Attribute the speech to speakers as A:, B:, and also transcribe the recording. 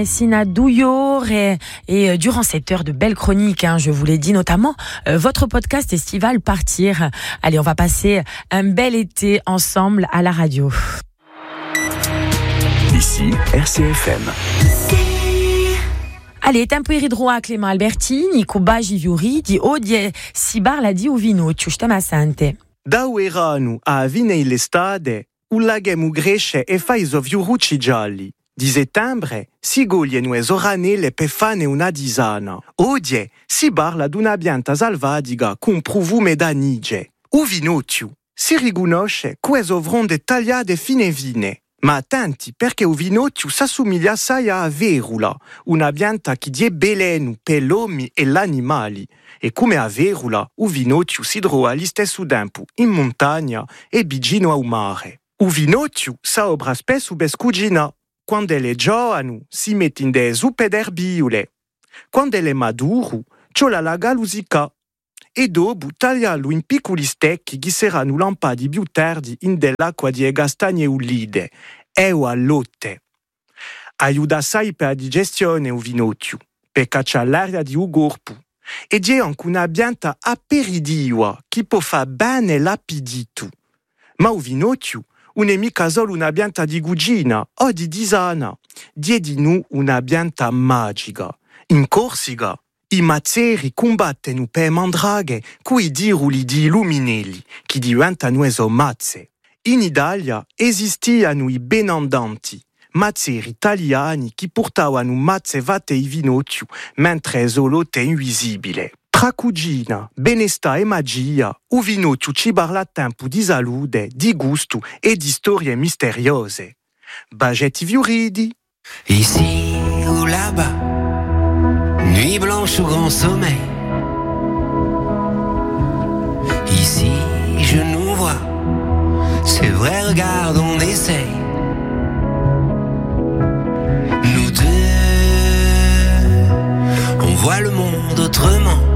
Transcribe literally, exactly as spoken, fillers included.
A: Sina Douillor et, et durant cette heure de belles chroniques, hein, je vous l'ai dit notamment, euh, votre podcast estival Partir. Allez, on va passer un bel été ensemble à la radio.
B: Ici, R C F M.
A: Allez, tempo iridroa Clément Albertini, Kubaji Viuri, di odie Sibar la di uvino, ciustem sante.
C: Da ueranu a vinei l'estade, ullagemu gresce e faiso viurucci gialli. Di settembre si goglien esoranele pe fane una disana. Odie si parla d'una pianta salvadiga con profume d'anige. Uvinocciu si riconosce quesovronde tagliate fine vine. Ma attenti perché uvinocciu s'assomiglia assai a verula, una pianta che die belenu per l'uomo e gli animali. E come a verula, uvinocciu si trova allo stesso tempo in montagna e vicino al mare. Uvinocciu s'obra spesso per cucinare. Quando è giovane si mette in delle zuppe d'erbiule. Quando è maduro, c'è la galusica. E dopo tagliarlo in piccoli stecchi che saranno lampati più tardi in dell'acqua di castagne ulide e o allotte. Aiuta assai per la digestione il vinocchio, per cacciare l'aria di un corpo. E c'è anche una pianta aperitiva che può fare bene l'appetito. Ma il vinocchio non è mica solo una pianta di cucina o di disana. C'è di noi una pianta magica. In Corsica, i mazzeri combattono per mandraghe coi diruli di luminelli, che diventano eso mazze. In Italia esistevano i benandanti, mazzeri italiani che portavano mazze fatte in vinocchio, mentre solo è invisibile. Tra cucina, benestà e magia, il vinocchio ci parla tempo di salute, di gusto e di storie misteriose. Bagetti Viuridi.
D: Ici ou là-bas, nuit blanche ou grand sommeil. Ici, je nous vois, c'est vrai, regarde, on essaye. Nous deux, on voit le monde autrement.